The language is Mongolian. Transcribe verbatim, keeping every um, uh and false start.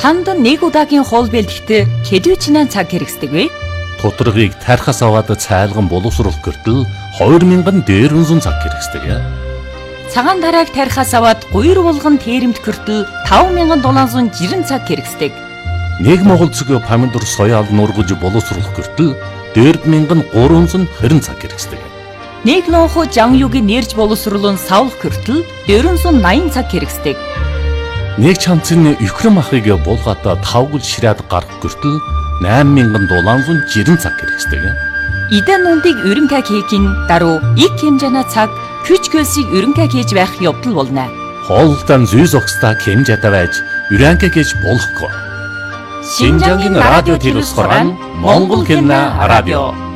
Танд нэг удаагийн хоол бэлтгэхдээ хэдвэчнээ цаг хэрэгсдэг вэ? Тутаргыг тархас аваад цайлган боловсруулах гэртэл хоёр мянган дээрвэнзэн цаг хэрэгсдэг. Цагаан тарааг тархас аваад гуйр булган тэрэмт гэртэл таван мянган долоонзон жирэн цаг хэрэгсдэг. Нэг монгол цэг помидор соёал нургаж боловсруулах гэртэл дөрв мянган гурванзан хорин цаг хэрэгсдэг. Нэг лонхо жан юугийн нэрж боловсруулан савлах гэртэл дөрвөнзөн наян цаг хэрэгсдэг. Нэг чамцын өхрөм ахыг булгаата тавгал ширээд гарах гэртэл найман мянган долоонзон жирэн цаг хэрэгсдэг. Идэн нундыг өрөнгө хийхин даруй их хэмжээний цаг хүч хөлсийг өрөнгө хийж байх явдал болно. Хоолтон зүй зогсдаа хэмжээтэй байж өрөнгө хийж болохгүй. Шинжангийн радио телевиз хорон Монгол хэлний радио.